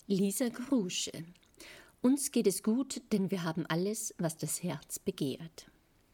Lisa Grusche. Uns geht es gut, denn wir haben alles, was das Herz begehrt.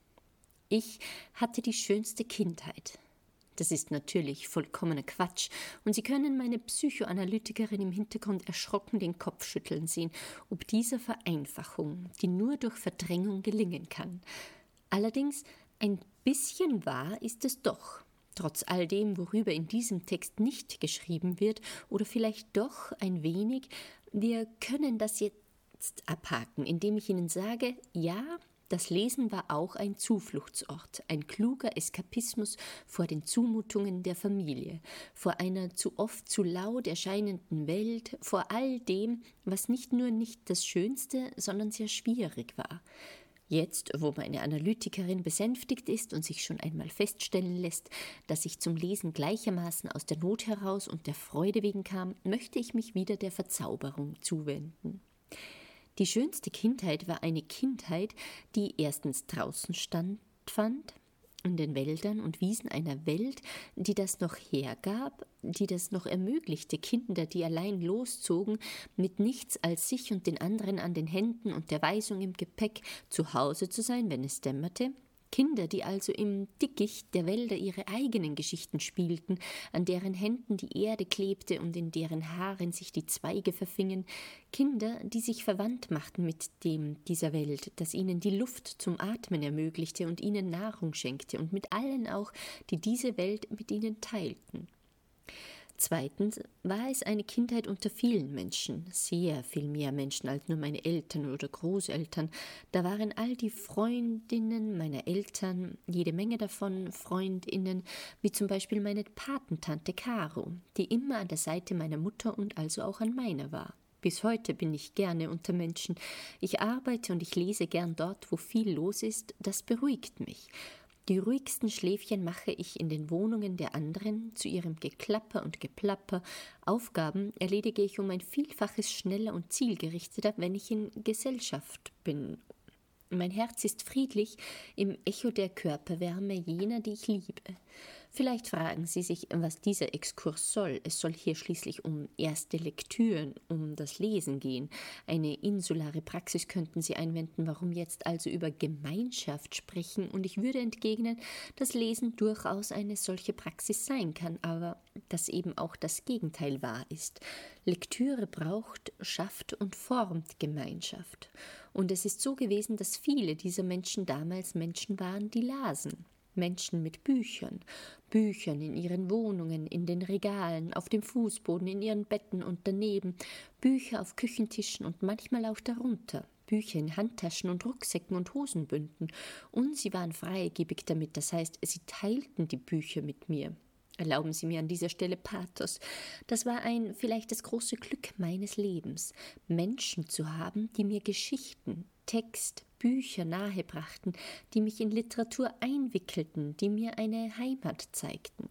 Ich hatte die schönste Kindheit. Das ist natürlich vollkommener Quatsch, und Sie können meine Psychoanalytikerin im Hintergrund erschrocken den Kopf schütteln sehen, ob dieser Vereinfachung, die nur durch Verdrängung gelingen kann. Allerdings ein bisschen wahr ist es doch. Trotz all dem, worüber in diesem Text nicht geschrieben wird, oder vielleicht doch ein wenig, wir können das jetzt abhaken, indem ich Ihnen sage, ja, das Lesen war auch ein Zufluchtsort, ein kluger Eskapismus vor den Zumutungen der Familie, vor einer zu oft zu laut erscheinenden Welt, vor all dem, was nicht nur nicht das Schönste, sondern sehr schwierig war. Jetzt, wo meine Analytikerin besänftigt ist und sich schon einmal feststellen lässt, dass ich zum Lesen gleichermaßen aus der Not heraus und der Freude wegen kam, möchte ich mich wieder der Verzauberung zuwenden. Die schönste Kindheit war eine Kindheit, die erstens draußen stattfand, in den Wäldern und Wiesen einer Welt, die das noch hergab, die das noch ermöglichte, Kinder, die allein loszogen, mit nichts als sich und den anderen an den Händen und der Weisung im Gepäck zu Hause zu sein, wenn es dämmerte. Kinder, die also im Dickicht der Wälder ihre eigenen Geschichten spielten, an deren Händen die Erde klebte und in deren Haaren sich die Zweige verfingen, Kinder, die sich verwandt machten mit dem dieser Welt, das ihnen die Luft zum Atmen ermöglichte und ihnen Nahrung schenkte und mit allen auch, die diese Welt mit ihnen teilten. Zweitens war es eine Kindheit unter vielen Menschen, sehr viel mehr Menschen als nur meine Eltern oder Großeltern. Da waren all die Freundinnen meiner Eltern, jede Menge davon Freundinnen, wie zum Beispiel meine Patentante Caro, die immer an der Seite meiner Mutter und also auch an meiner war. Bis heute bin ich gerne unter Menschen. Ich arbeite und ich lese gern dort, wo viel los ist. Das beruhigt mich. Die ruhigsten Schläfchen mache ich in den Wohnungen der anderen, zu ihrem Geklapper und Geplapper. Aufgaben erledige ich um ein Vielfaches schneller und zielgerichteter, wenn ich in Gesellschaft bin. Mein Herz ist friedlich im Echo der Körperwärme jener, die ich liebe. Vielleicht fragen Sie sich, was dieser Exkurs soll. Es soll hier schließlich um erste Lektüren, um das Lesen gehen. Eine insulare Praxis könnten Sie einwenden, warum jetzt also über Gemeinschaft sprechen? Und ich würde entgegnen, dass Lesen durchaus eine solche Praxis sein kann, aber dass eben auch das Gegenteil wahr ist. Lektüre braucht, schafft und formt Gemeinschaft. Und es ist so gewesen, dass viele dieser Menschen damals Menschen waren, die lasen. Menschen mit Büchern, Büchern in ihren Wohnungen, in den Regalen, auf dem Fußboden, in ihren Betten und daneben, Bücher auf Küchentischen und manchmal auch darunter, Bücher in Handtaschen und Rucksäcken und Hosenbünden. Und sie waren freigebig damit, das heißt, sie teilten die Bücher mit mir. Erlauben Sie mir an dieser Stelle Pathos. Das war vielleicht das große Glück meines Lebens, Menschen zu haben, die mir Geschichten, Text, Bücher nahebrachten, die mich in Literatur einwickelten, die mir eine Heimat zeigten.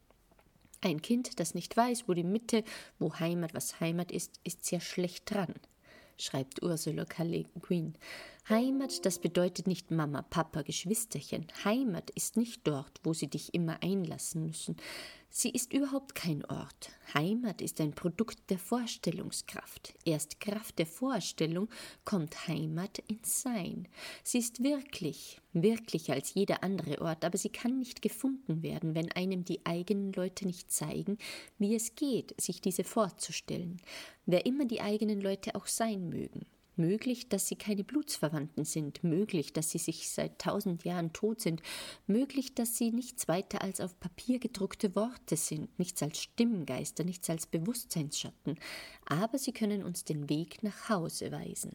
Ein Kind, das nicht weiß, wo die Mitte, wo Heimat, was Heimat ist sehr schlecht dran, schreibt Ursula K. Le Guin. Heimat, das bedeutet nicht Mama, Papa, Geschwisterchen. Heimat ist nicht dort, wo sie dich immer einlassen müssen. Sie ist überhaupt kein Ort. Heimat ist ein Produkt der Vorstellungskraft. Erst Kraft der Vorstellung kommt Heimat ins Sein. Sie ist wirklicher als jeder andere Ort, aber sie kann nicht gefunden werden, wenn einem die eigenen Leute nicht zeigen, wie es geht, sich diese vorzustellen. Wer immer die eigenen Leute auch sein mögen. Möglich, dass sie keine Blutsverwandten sind, möglich, dass sie sich seit 1000 Jahren tot sind, möglich, dass sie nichts weiter als auf Papier gedruckte Worte sind, nichts als Stimmgeister, nichts als Bewusstseinsschatten, aber sie können uns den Weg nach Hause weisen.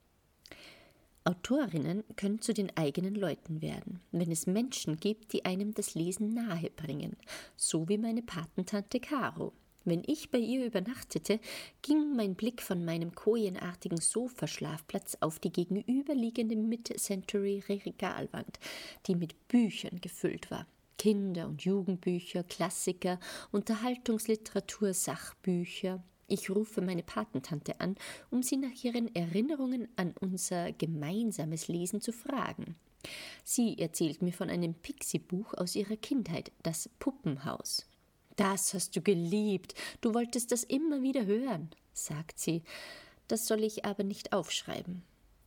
Autorinnen können zu den eigenen Leuten werden, wenn es Menschen gibt, die einem das Lesen nahebringen, so wie meine Patentante Caro. Wenn ich bei ihr übernachtete, ging mein Blick von meinem kojenartigen Sofaschlafplatz auf die gegenüberliegende Mid-Century-Regalwand, die mit Büchern gefüllt war. Kinder- und Jugendbücher, Klassiker, Unterhaltungsliteratur, Sachbücher. Ich rufe meine Patentante an, um sie nach ihren Erinnerungen an unser gemeinsames Lesen zu fragen. Sie erzählt mir von einem Pixie-Buch aus ihrer Kindheit, das Puppenhaus. Das hast du geliebt, du wolltest das immer wieder hören, sagt sie. Das soll ich aber nicht aufschreiben.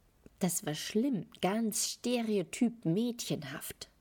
Das war schlimm, ganz stereotyp mädchenhaft.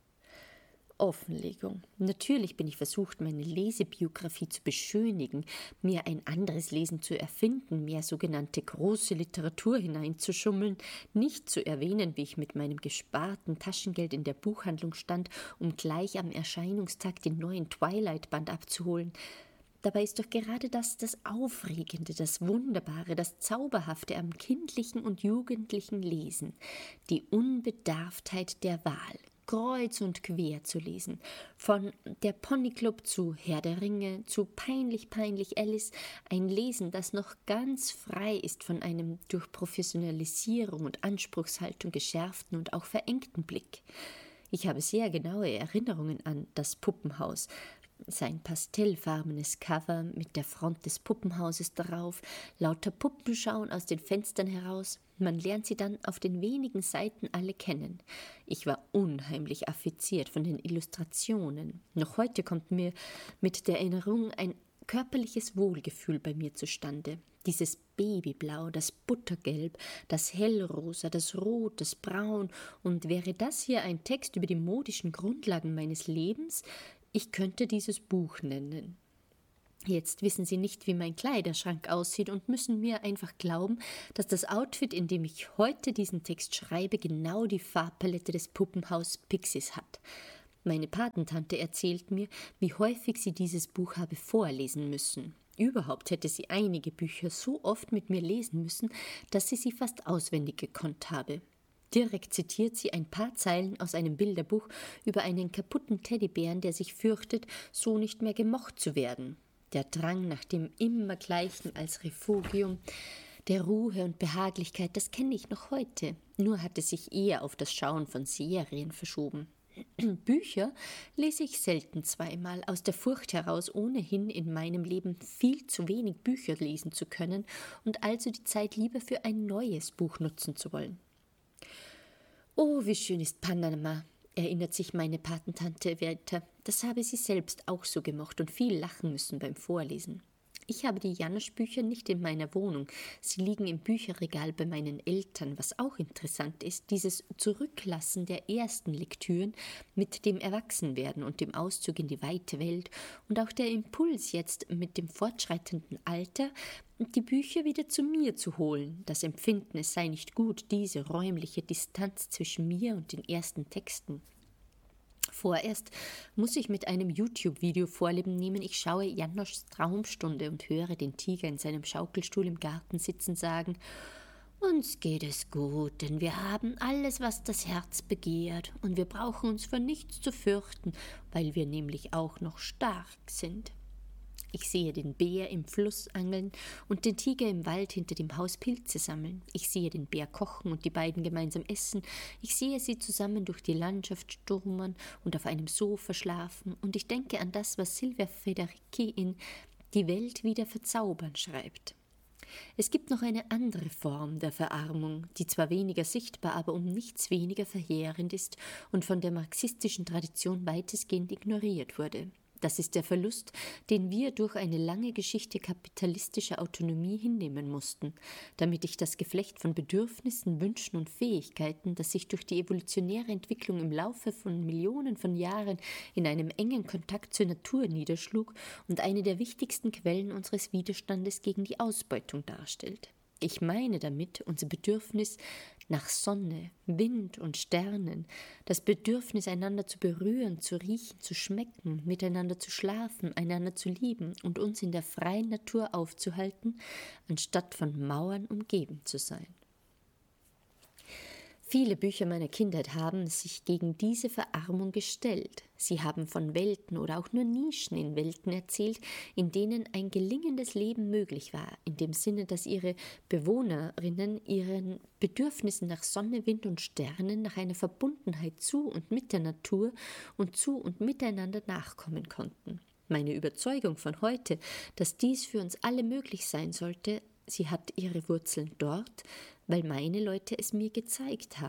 Offenlegung. Natürlich bin ich versucht, meine Lesebiografie zu beschönigen, mir ein anderes Lesen zu erfinden, mehr sogenannte große Literatur hineinzuschummeln, nicht zu erwähnen, wie ich mit meinem gesparten Taschengeld in der Buchhandlung stand, um gleich am Erscheinungstag den neuen Twilight-Band abzuholen. Dabei ist doch gerade das Aufregende, das Wunderbare, das Zauberhafte am kindlichen und jugendlichen Lesen, die Unbedarftheit der Wahl, kreuz und quer zu lesen, von Der Ponyclub zu Herr der Ringe, zu Peinlich, peinlich Alice, ein Lesen, das noch ganz frei ist von einem durch Professionalisierung und Anspruchshaltung geschärften und auch verengten Blick. Ich habe sehr genaue Erinnerungen an Das Puppenhaus, sein pastellfarbenes Cover mit der Front des Puppenhauses darauf, lauter Puppen schauen aus den Fenstern heraus, man lernt sie dann auf den wenigen Seiten alle kennen. Ich war unheimlich affiziert von den Illustrationen. Noch heute kommt mir mit der Erinnerung ein körperliches Wohlgefühl bei mir zustande. Dieses Babyblau, das Buttergelb, das Hellrosa, das Rot, das Braun. Und wäre das hier ein Text über die modischen Grundlagen meines Lebens? Ich könnte dieses Buch nennen. Jetzt wissen Sie nicht, wie mein Kleiderschrank aussieht und müssen mir einfach glauben, dass das Outfit, in dem ich heute diesen Text schreibe, genau die Farbpalette des Puppenhaus Pixies hat. Meine Patentante erzählt mir, wie häufig sie dieses Buch habe vorlesen müssen. Überhaupt hätte sie einige Bücher so oft mit mir lesen müssen, dass sie fast auswendig gekonnt habe. Direkt zitiert sie ein paar Zeilen aus einem Bilderbuch über einen kaputten Teddybären, der sich fürchtet, so nicht mehr gemocht zu werden. Der Drang nach dem Immergleichen als Refugium, der Ruhe und Behaglichkeit, das kenne ich noch heute. Nur hat es sich eher auf das Schauen von Serien verschoben. Bücher lese ich selten zweimal, aus der Furcht heraus, ohnehin in meinem Leben viel zu wenig Bücher lesen zu können und also die Zeit lieber für ein neues Buch nutzen zu wollen. Oh, wie schön ist Panama, erinnert sich meine Patentante weiter. Das habe sie selbst auch so gemocht und viel lachen müssen beim Vorlesen. Ich habe die Janosch-Bücher nicht in meiner Wohnung. Sie liegen im Bücherregal bei meinen Eltern, was auch interessant ist, dieses Zurücklassen der ersten Lektüren mit dem Erwachsenwerden und dem Auszug in die weite Welt und auch der Impuls jetzt mit dem fortschreitenden Alter, die Bücher wieder zu mir zu holen. Das Empfinden, es sei nicht gut, diese räumliche Distanz zwischen mir und den ersten Texten. Vorerst muss ich mit einem YouTube-Video Vorlieben nehmen. Ich schaue Janoschs Traumstunde und höre den Tiger in seinem Schaukelstuhl im Garten sitzen sagen: Uns geht es gut, denn wir haben alles, was das Herz begehrt, und wir brauchen uns vor nichts zu fürchten, weil wir nämlich auch noch stark sind. Ich sehe den Bär im Fluss angeln und den Tiger im Wald hinter dem Haus Pilze sammeln. Ich sehe den Bär kochen und die beiden gemeinsam essen. Ich sehe sie zusammen durch die Landschaft stürmern und auf einem Sofa schlafen. Und ich denke an das, was Silvia Federici in Die Welt wieder verzaubern schreibt. Es gibt noch eine andere Form der Verarmung, die zwar weniger sichtbar, aber um nichts weniger verheerend ist und von der marxistischen Tradition weitestgehend ignoriert wurde. Das ist der Verlust, den wir durch eine lange Geschichte kapitalistischer Autonomie hinnehmen mussten, damit ich das Geflecht von Bedürfnissen, Wünschen und Fähigkeiten, das sich durch die evolutionäre Entwicklung im Laufe von Millionen von Jahren in einem engen Kontakt zur Natur niederschlug und eine der wichtigsten Quellen unseres Widerstandes gegen die Ausbeutung darstellt. Ich meine damit unser Bedürfnis nach Sonne, Wind und Sternen, das Bedürfnis, einander zu berühren, zu riechen, zu schmecken, miteinander zu schlafen, einander zu lieben und uns in der freien Natur aufzuhalten, anstatt von Mauern umgeben zu sein. Viele Bücher meiner Kindheit haben sich gegen diese Verarmung gestellt. Sie haben von Welten oder auch nur Nischen in Welten erzählt, in denen ein gelingendes Leben möglich war, in dem Sinne, dass ihre Bewohnerinnen ihren Bedürfnissen nach Sonne, Wind und Sternen, nach einer Verbundenheit zu und mit der Natur und zu und miteinander nachkommen konnten. Meine Überzeugung von heute, dass dies für uns alle möglich sein sollte, sie hat ihre Wurzeln dort, weil meine Leute es mir gezeigt haben.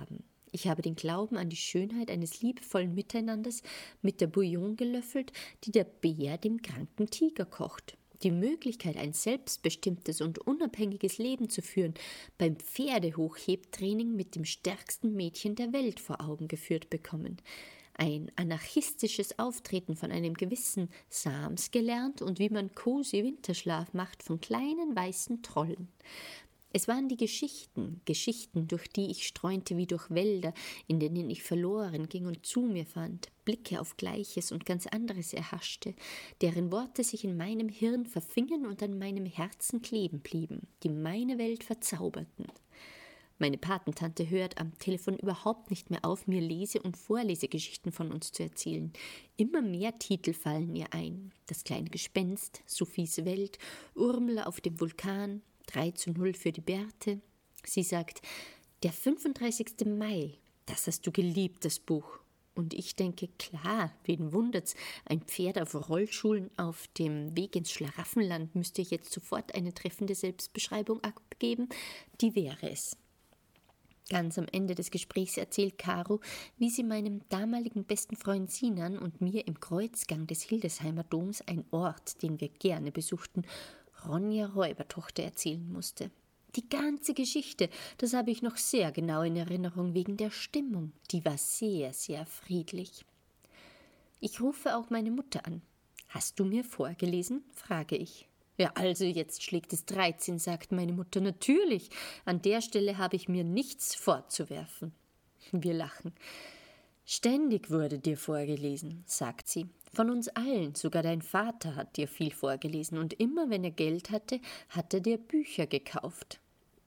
Ich habe den Glauben an die Schönheit eines liebevollen Miteinanders mit der Bouillon gelöffelt, die der Bär dem kranken Tiger kocht. Die Möglichkeit, ein selbstbestimmtes und unabhängiges Leben zu führen, beim Pferdehochhebtraining mit dem stärksten Mädchen der Welt vor Augen geführt bekommen. Ein anarchistisches Auftreten von einem gewissen Sams gelernt und wie man cozy Winterschlaf macht von kleinen weißen Trollen. Es waren die Geschichten, durch die ich streunte wie durch Wälder, in denen ich verloren ging und zu mir fand, Blicke auf Gleiches und ganz anderes erhaschte, deren Worte sich in meinem Hirn verfingen und an meinem Herzen kleben blieben, die meine Welt verzauberten. Meine Patentante hört am Telefon überhaupt nicht mehr auf, mir Lese- und Vorlesegeschichten von uns zu erzählen. Immer mehr Titel fallen ihr ein. Das kleine Gespenst, Sophies Welt, Urmel auf dem Vulkan, 3:0 für die Berthe. Sie sagt, der 35. Mai, das hast du geliebt, das Buch. Und ich denke, klar, wen wundert's, ein Pferd auf Rollschuhen auf dem Weg ins Schlaraffenland müsste ich jetzt sofort eine treffende Selbstbeschreibung abgeben. Die wäre es. Ganz am Ende des Gesprächs erzählt Caro, wie sie meinem damaligen besten Freund Sinan und mir im Kreuzgang des Hildesheimer Doms, ein Ort, den wir gerne besuchten, Ronja Räubertochter erzählen musste. Die ganze Geschichte, das habe ich noch sehr genau in Erinnerung wegen der Stimmung. Die war sehr, sehr friedlich. Ich rufe auch meine Mutter an. »Hast du mir vorgelesen?« frage ich. »Ja, also jetzt schlägt es 13«, sagt meine Mutter. »Natürlich, an der Stelle habe ich mir nichts vorzuwerfen.« Wir lachen. »Ständig wurde dir vorgelesen«, sagt sie. »Von uns allen, sogar dein Vater hat dir viel vorgelesen und immer, wenn er Geld hatte, hat er dir Bücher gekauft.«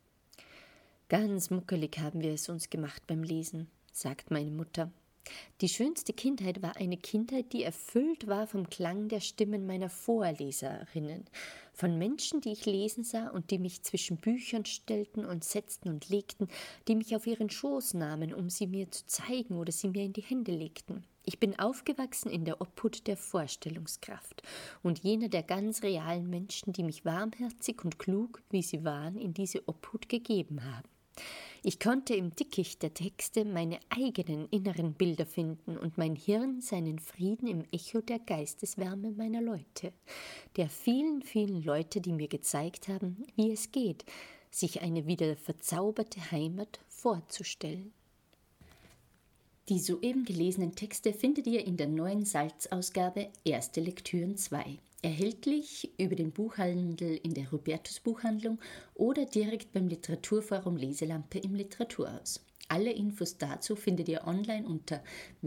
»Ganz muckelig haben wir es uns gemacht beim Lesen«, sagt meine Mutter. Die schönste Kindheit war eine Kindheit, die erfüllt war vom Klang der Stimmen meiner Vorleserinnen, von Menschen, die ich lesen sah und die mich zwischen Büchern stellten und setzten und legten, die mich auf ihren Schoß nahmen, um sie mir zu zeigen oder sie mir in die Hände legten. Ich bin aufgewachsen in der Obhut der Vorstellungskraft und jener der ganz realen Menschen, die mich warmherzig und klug, wie sie waren, in diese Obhut gegeben haben. Ich konnte im Dickicht der Texte meine eigenen inneren Bilder finden und mein Hirn seinen Frieden im Echo der Geisteswärme meiner Leute, der vielen, vielen Leute, die mir gezeigt haben, wie es geht, sich eine wieder verzauberte Heimat vorzustellen. Die soeben gelesenen Texte findet ihr in der neuen Salz-Ausgabe Erste Lektüren 2. Erhältlich über den Buchhandel in der Hubertus-Buchhandlung oder direkt beim Literaturforum Leselampe im Literaturhaus. Alle Infos dazu findet ihr online unter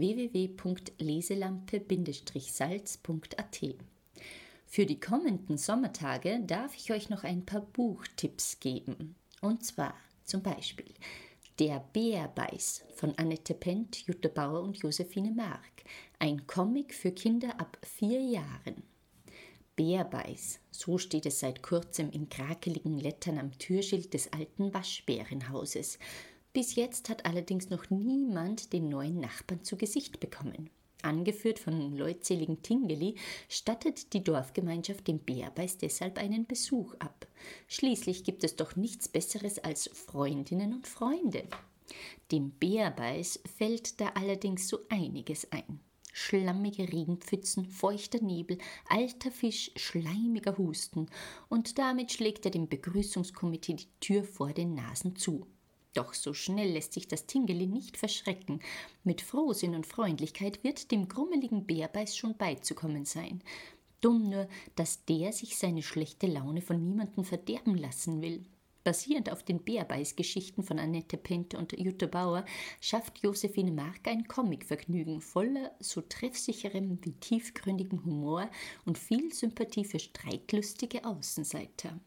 www.leselampe-salz.at. Für die kommenden Sommertage darf ich euch noch ein paar Buchtipps geben. Und zwar zum Beispiel Der Bärbeiß von Annette Pent, Jutta Bauer und Josephine Mark. Ein Comic für Kinder ab 4 Jahren. Bärbeiß, so steht es seit kurzem in krakeligen Lettern am Türschild des alten Waschbärenhauses. Bis jetzt hat allerdings noch niemand den neuen Nachbarn zu Gesicht bekommen. Angeführt von leutseligen Tingeli stattet die Dorfgemeinschaft dem Bärbeiß deshalb einen Besuch ab. Schließlich gibt es doch nichts Besseres als Freundinnen und Freunde. Dem Bärbeiß fällt da allerdings so einiges ein. Schlammige Regenpfützen, feuchter Nebel, alter Fisch, schleimiger Husten. Und damit schlägt er dem Begrüßungskomitee die Tür vor den Nasen zu. Doch so schnell lässt sich das Tingeli nicht verschrecken. Mit Frohsinn und Freundlichkeit wird dem grummeligen Bärbeiß schon beizukommen sein. Dumm nur, dass der sich seine schlechte Laune von niemandem verderben lassen will. Basierend auf den Bärbeiß-Geschichten von Annette Pent und Jutta Bauer schafft Josephine Mark ein Comicvergnügen voller so treffsicherem wie tiefgründigem Humor und viel Sympathie für streitlustige Außenseiter.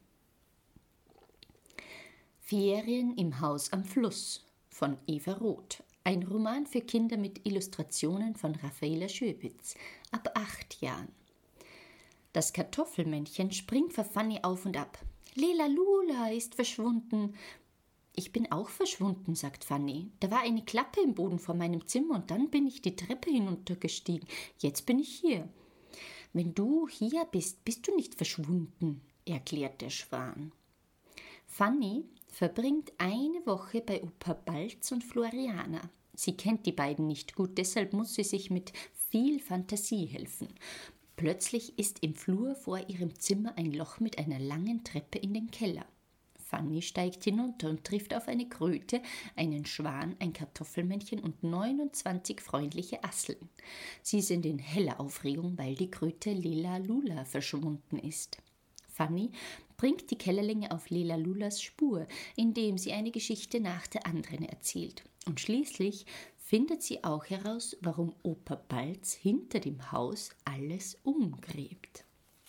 Ferien im Haus am Fluss von Eva Roth. Ein Roman für Kinder mit Illustrationen von Raffaela Schöpitz, ab 8 Jahren. Das Kartoffelmännchen springt vor Fanny auf und ab. »Lela Lula ist verschwunden.« »Ich bin auch verschwunden«, sagt Fanny. »Da war eine Klappe im Boden vor meinem Zimmer und dann bin ich die Treppe hinuntergestiegen. Jetzt bin ich hier.« »Wenn du hier bist, bist du nicht verschwunden«, erklärt der Schwan. Fanny verbringt eine Woche bei Opa Balz und Floriana. Sie kennt die beiden nicht gut, deshalb muss sie sich mit viel Fantasie helfen. Plötzlich ist im Flur vor ihrem Zimmer ein Loch mit einer langen Treppe in den Keller. Fanny steigt hinunter und trifft auf eine Kröte, einen Schwan, ein Kartoffelmännchen und 29 freundliche Asseln. Sie sind in heller Aufregung, weil die Kröte Lela Lula verschwunden ist. Fanny bringt die Kellerlinge auf Lela Lulas Spur, indem sie eine Geschichte nach der anderen erzählt. Und schließlich findet sie auch heraus, warum Opa Balz hinter dem Haus alles umgräbt.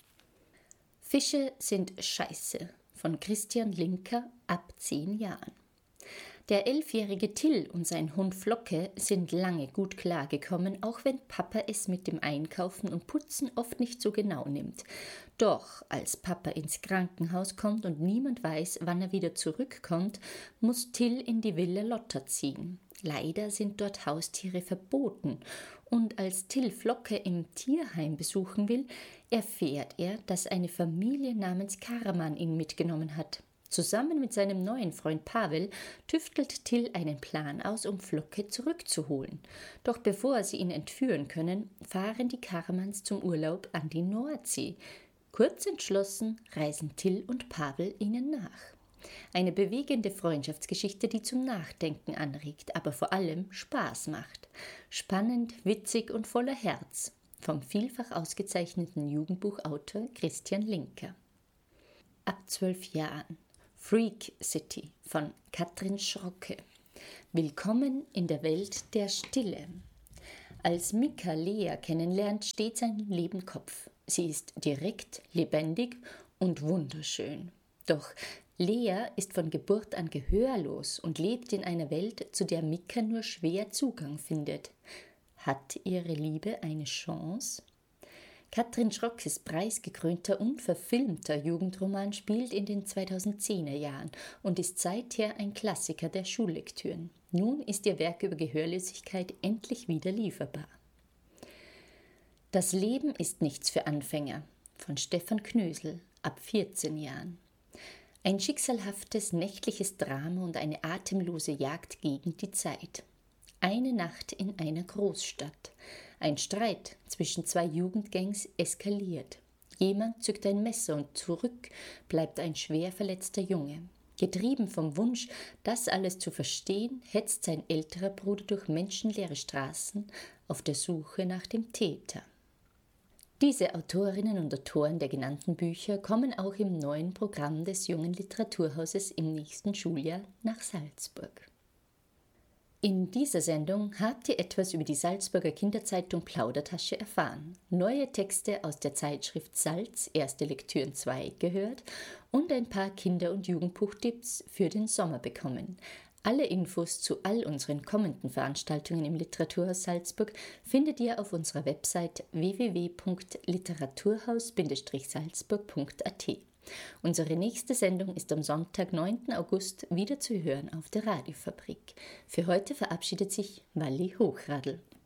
Fische sind scheiße von Christian Linker ab 10 Jahren. Der 11-jährige Till und sein Hund Flocke sind lange gut klargekommen, auch wenn Papa es mit dem Einkaufen und Putzen oft nicht so genau nimmt. Doch als Papa ins Krankenhaus kommt und niemand weiß, wann er wieder zurückkommt, muss Till in die Villa Lotta ziehen. Leider sind dort Haustiere verboten und als Till Flocke im Tierheim besuchen will, erfährt er, dass eine Familie namens Karaman ihn mitgenommen hat. Zusammen mit seinem neuen Freund Pavel tüftelt Till einen Plan aus, um Flocke zurückzuholen. Doch bevor sie ihn entführen können, fahren die Karamans zum Urlaub an die Nordsee. Kurz entschlossen reisen Till und Pavel ihnen nach. Eine bewegende Freundschaftsgeschichte, die zum Nachdenken anregt, aber vor allem Spaß macht. Spannend, witzig und voller Herz. Vom vielfach ausgezeichneten Jugendbuchautor Christian Linker. Ab 12 Jahren. Freak City von Katrin Schrocke. Willkommen in der Welt der Stille. Als Mika Lea kennenlernt, steht sein Leben Kopf. Sie ist direkt, lebendig und wunderschön. Doch Lea ist von Geburt an gehörlos und lebt in einer Welt, zu der Mika nur schwer Zugang findet. Hat ihre Liebe eine Chance? Katrin Schrockes preisgekrönter und verfilmter Jugendroman spielt in den 2010er Jahren und ist seither ein Klassiker der Schullektüren. Nun ist ihr Werk über Gehörlosigkeit endlich wieder lieferbar. Das Leben ist nichts für Anfänger von Stefan Knösel ab 14 Jahren. Ein schicksalhaftes nächtliches Drama und eine atemlose Jagd gegen die Zeit. Eine Nacht in einer Großstadt. Ein Streit zwischen 2 Jugendgangs eskaliert. Jemand zückt ein Messer und zurück bleibt ein schwer verletzter Junge. Getrieben vom Wunsch, das alles zu verstehen, hetzt sein älterer Bruder durch menschenleere Straßen auf der Suche nach dem Täter. Diese Autorinnen und Autoren der genannten Bücher kommen auch im neuen Programm des Jungen Literaturhauses im nächsten Schuljahr nach Salzburg. In dieser Sendung habt ihr etwas über die Salzburger Kinderzeitung Plaudertasche erfahren, neue Texte aus der Zeitschrift Salz, erste Lektüren 2 gehört und ein paar Kinder- und Jugendbuchtipps für den Sommer bekommen. Alle Infos zu all unseren kommenden Veranstaltungen im Literaturhaus Salzburg findet ihr auf unserer Website www.literaturhaus-salzburg.at. Unsere nächste Sendung ist am Sonntag, 9. August, wieder zu hören auf der Radiofabrik. Für heute verabschiedet sich Walli Hochradl.